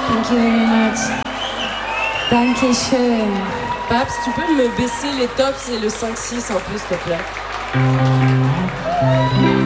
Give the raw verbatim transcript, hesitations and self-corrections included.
Thank you very much. Dankeschön. Paps, tu peux me baisser les tops et le cinq six un peu, s'il te plaît?